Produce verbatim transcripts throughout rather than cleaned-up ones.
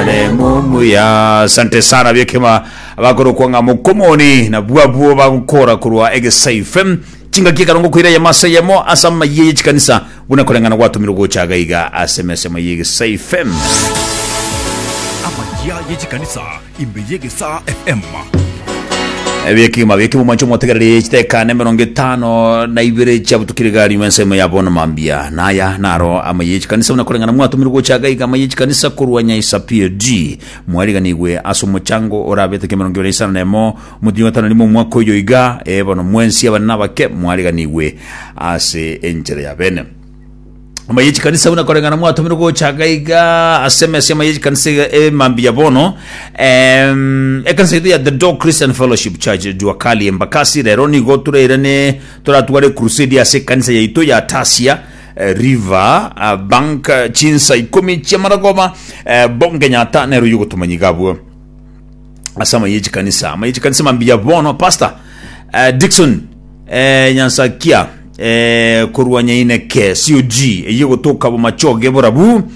ale mumu ya sante sana byekema abakoro kwanga mukomoni na bwabuo bakukora kurwa Egesa F M chinga kikarongo kwira ya masa yamo asama yeye chikanisa unakolengana watu mirugo chagaiga asemese ma Egesa F M ama yeye chikanisa imbe Egesa F M Ebekima bekimu mancho motegerere chiteka nemeronge tano na ibere chabutukirigari mensemo yabona mambia naya naro amayichi kanisa unakolengana mwatu mirugo chagaiga amayichi kanisa kurwanya isa P G mwariga nigwe asomo chango orabete kemeronge olesana nemo mudinyo tano limo mwako yoiga ebono mwensi abanaba ke mwariga nigwe ase enjere ya bene amayichi kanisa unakolengana mwatu mirugo chagaiga aseme asema yichi kanisa e mambia bono em e kanisa ya The Dog Christian Fellowship Church Duakali Embakasi rero ni goture irene toratware crusade ya se kanisa ya ito ya Tasia eh, River uh, Bank uh, Chinsa ikumi chamaragoma uh, bonge nyata nero yugo tumanyigabwo asama yichi kanisa amayichi kanisa mambia bono pastor uh, Dixon eh, Nyansakia eh kurwanya ine ke C O G yigo toka bo machoge borabu um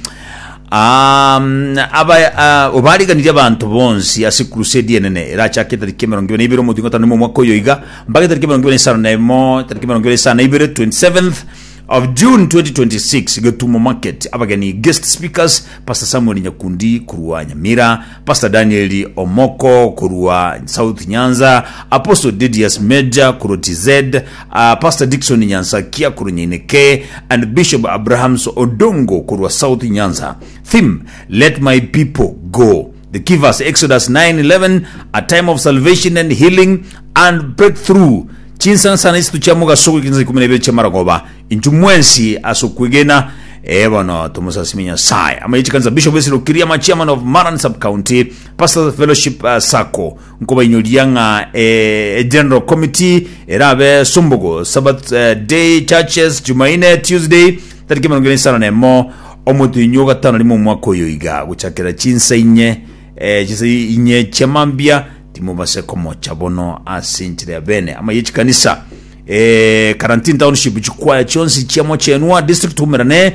aba uh, obariga ndi abantu bonsi asi crusade yenene racha ketari kemerongo ne biro mudingo tanimo mwako yoiga mbage tari kemerongo ne sana nemo tari kemerongo ne sana ibiro twenty-seventh of June twenty twenty-six Getumo Market abagani guest speakers Pastor Samuel Nyakundi kurwa Nyamira, Pastor Daniel Omoko kurwa South Nyanza, Apostle Didius Major kuru T Z, uh, Pastor Dixon Nyansakia kuru Nyeneke, and Bishop Abrahams Odongo kurwa South Nyanza. Theme: Let my people go. The key verse Exodus nine eleven, a time of salvation and healing and breakthrough. Chinsan sana isi tuchamuga soko kinza kumenebe chamaragoba intu mwensi asokwegena ebono tumusasiminya sai ama yichi kanza Bishop Wesley Kiriyama chairman of Maran sub county Pastor Fellowship uh, Sako nkoba inyolianga eh, general committee erabe Sumbogo Sabbath uh, day churches Jumaine Tuesday tariki manongeni sana nemo omutu inyoga tano limo mwako yoiga guchakera chinsa inye eh, chinsa inye chamambia timubase komo chabono asinchire bene ama yichi kanisa eh quarantine township chukwa chonsi chiamo chenwa district umerane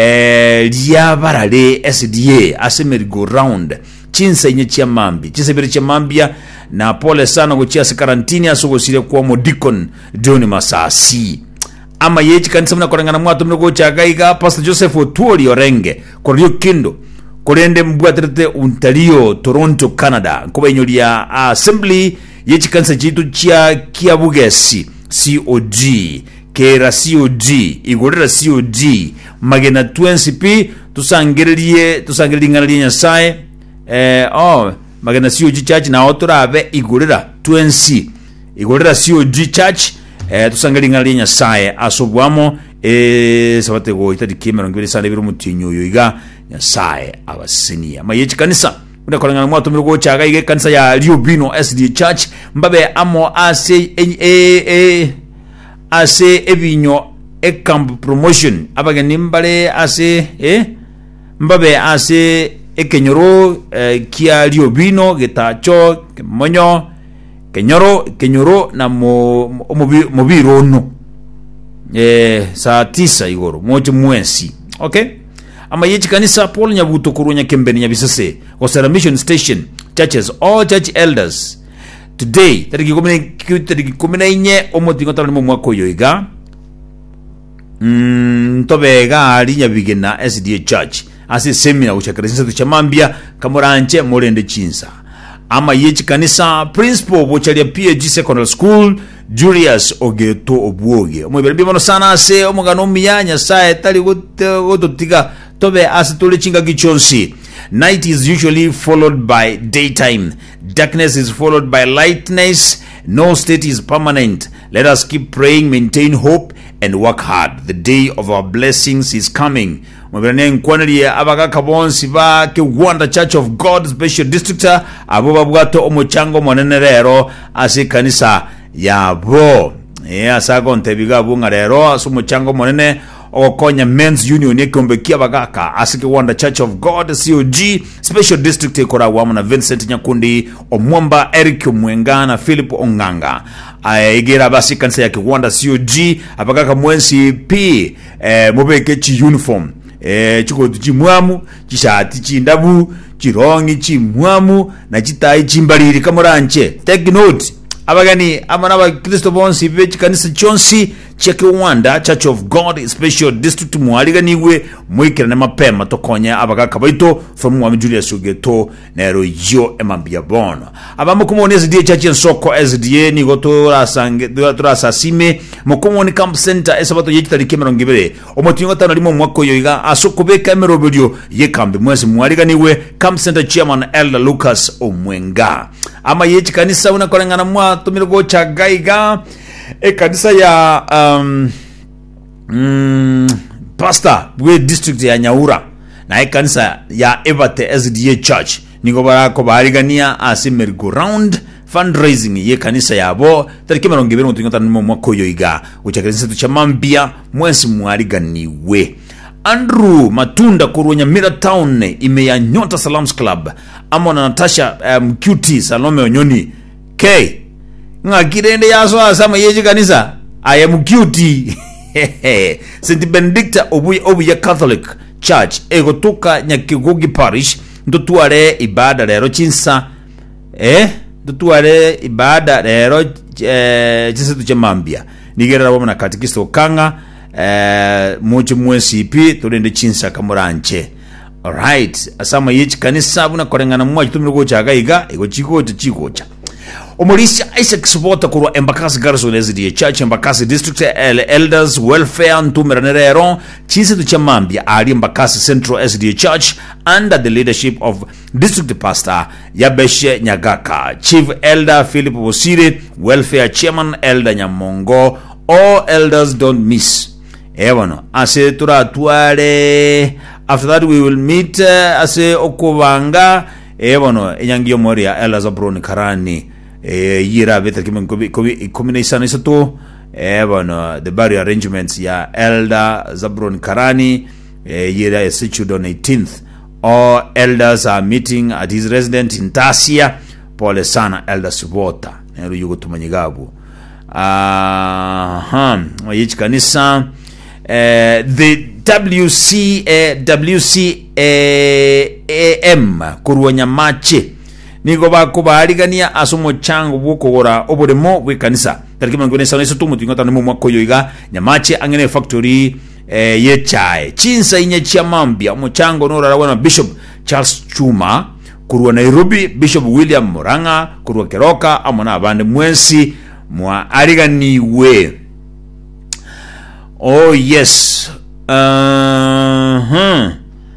eh lyabarale S D A asemeri go round chinsa inye chiamambi chisebere chiamambia na pole sana gochia se quarantine asogosire kwa modicon John Masasi ama yichi kanisa mna korangana mwatu mno chagaiga Pastor Joseph Otuoli Orenge koryo kindo Korende mbwatrete Ontario, Toronto, Canada. Koba inyolia assembly yechi kanisa jitu chia Kiabugesi C O G Kera C O G Igorera C O G Magena twenty P tusangerelie tusangerelie nganalie nyasaye eh oh Magena C O G Church na otora ave Igorera twenty Igorera C O G Church eh tusangerelie nganalie nyasaye asobwamo eh sabate go itadi kimero ngiri sande biro mutinyo yoiga nyasaye abasinia mayechi kanisa unakolangana mwatu mirugo chaga ige kanisa ya Liobino S D Church mbabe amo ase e e ase ebinyo e camp promotion abagani mbale ase eh mbabe ase e kenyoro eh, kia Liobino getacho monyo kenyoro kenyoro na mo mobiro no eh saa tisa igoro moja mwezi okay ama yechi kanisa Paul Nyabuto kurunya kembeni nyabisase Osera Mission Station churches all church elders today tariki kumi na nne omutingo tano mu mwako yoiga mm tobega ali nyabigena S D A Church asi seminar uchakarisa tuchamambia kamoranche morende chinsa ama yechi kanisa principal bochalia P G Secondary School Julius Ogeto Obuoge omwebere bimono sana se omugano miyanya sae tali gototiga tobe asitole chinga gichonsi. Night is usually followed by daytime. Darkness is followed by lightness. No state is permanent. Let us keep praying, maintain hope, and work hard. The day of our blessings is coming. Mwebere nkwanali abaga kabonsi ba ke Wanda Church of God Special District abo babwato omochango monene rero ase kanisa yabo eh asago ntebiga bunga rero asumochango monene okonya Men's Union ekombekia bagaka asike Wanda Church of God C O G Special District ekora wamu na Vincent Nyakundi Omwamba Eric Mwengana Philip Onganga aegera basi kanisa ya Wanda C O G abagaka mwensi P eh mobeke chi uniform eh chiko chimwamu chishati chindabu chirongi chimwamu na chitai chimbaliri kamuranche. Take note. Abagani amana ba Kristo bonsi bechi kanisa chonsi cheke Wanda Church of God Special District mwaliganiwe mwikira na mapema tokonya abagaka baito from Mwami Julius Ugeto nero yo emambia bono abamukumo S D A Church nsoko S D A ni goto rasange tura sasime mukumo ni camp center esabato yitari mirongo ibiri omutingo tano limo mwako yoiga asokubeka emerobelyo yekambe mwezi mwaliganiwe camp center chairman Elder Lucas Omwenga ama yechi kanisa unakorengana mwa tumirogo cha gaiga e kanisa ya um, mm, pastor we district ya Nyaura na e kanisa ya Evate S D A Church niko barako barigania ase merry-go-round fundraising ye kanisa yabo tariki mirongo ibiri mutingo tano mwako yoiga uchakanisa tuchamambia mwezi mwariganiwe. Andrew Matunda kurunya Mira Town imeya Nyota Salams Club amona Natasha um, Q T Salome Onyoni K ngakirende yaso asama yeji kanisa I am Q T Saint Benedicta Obuya Obuya Catholic Church egotuka Nyakigogi Parish ndotuare ibada rero chinsa eh ndotuare ibada rero eh chinsa tuchemambia nigerera bomana katikisto kanga eh moje mwesi pi turende chinsa kamuranche. Alright asama yeji kanisa buna korengana mwaji tumiro chaga iga ego chikocha chikocha Omolisi Isaac Supporta kurwa Embakasi Garrison S D A Church Embakasi District Elders Welfare Ntumeranero Chise tuchamambia ali Embakasi Central S D A Church under the leadership of District Pastor Yabeshe Nyagaka, Chief Elder Philip Bosire, Welfare Chairman Elder Nyamongo. All elders don't miss. Ewono ase tura tuare. After that we will meet uh, ase okubanga ewono enyangio moria Elder Zabron Karani eh yira beta kimi kobi combination isato ewono the burial arrangements ya Elder Zabron Karani eh yira is scheduled on eighteenth. All elders are meeting at his residence in Tasia. Pole sana Elder Subota nero yugo tumanyigabu. Aha uh, yichi kanisa uh, the W C A W C A M kurwa Nyamache niko bako barigania asumo chango bukogora obodemo bwe kanisa tariki mirongo ine na eshatu mutingo mu mwaka yoiga Nyamache angene factory eh, ye chai chinsa inye chiamambia muchango no rarawana Bishop Charles Chuma kurwa Nairobi, Bishop William Moranga kurwa Keroka amona abande mwensi mwa ariganiwe. Oh yes. Uh-huh.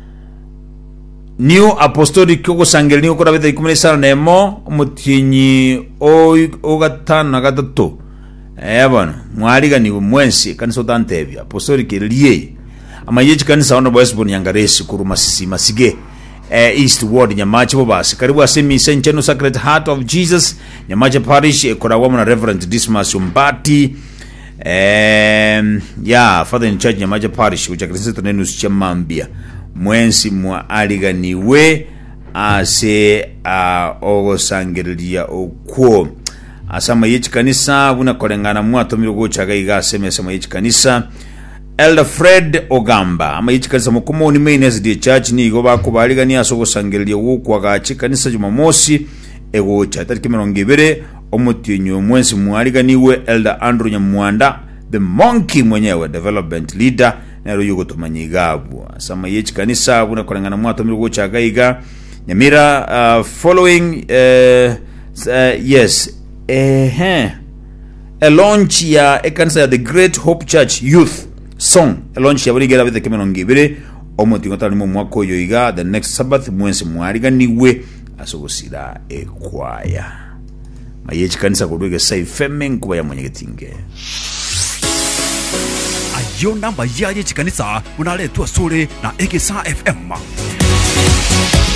New Apostolic Koko Sangel New Kora Vita Kumene Sara Nemo Mutinyi Ogatana Gatato Evan Mwariganiwe mwensi kanisa tantevya Apostolic Liye amayechi kanisa ono Westbourne Yangaresi kuruma sisi masige Uh, East Ward Nyamache bobasi karibu asemi Saint Cheno Sacred Heart of Jesus Nyamache Parish ekorawamu na Reverend Dismas Umbati um, yeah Father in Church Nyamache Parish uchakrisi tonenu chamambia mwensi mwa aliganiwe ase uh, ogo sangelia okwo asama yechi kanisa buna korengana mwa tomiro gochaga iga aseme asama yechi kanisa Elder Fred Ogamba ama yichi kanisa mukumo ni main S D A Church ni go bakubaligani asogo sangelia wukwa gachi kanisa Jumamosi ego cha tariki mirongo ibiri omutinyo mwensi mwaliganiwe Elder Andrew Nyamwanda the monkey mwenyewe development leader nero yugo tomanyigabu asama yichi kanisa buna korengana mwato mirugo cha gaiga Nyamira uh, following uh, uh, yes eh uh, a launch ya e kanisa ya the Great Hope Church Youth song launch ya buri with the kemenongi bire omutingo tani mu mwako yoiga the next Sabbath mwensi mwariganiwe asogosira ekwaya mayechi kanisa kudwege sai femeng kuba ya mwenyegetinge ayo namba ya yechi kanisa unaletwa sore na Egesa F M.